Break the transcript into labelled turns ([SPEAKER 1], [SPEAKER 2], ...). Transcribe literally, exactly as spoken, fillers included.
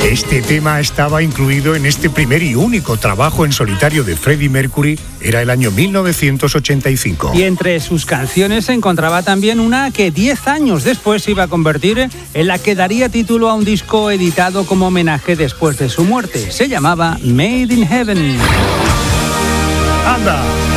[SPEAKER 1] Este tema estaba incluido en este primer y único trabajo en solitario de Freddie Mercury, era el año mil novecientos ochenta y cinco.
[SPEAKER 2] Y entre sus canciones se encontraba también una que diez años después se iba a convertir en la que daría título a un disco editado como homenaje después de su muerte. Se llamaba Made in Heaven.
[SPEAKER 1] ¡Anda!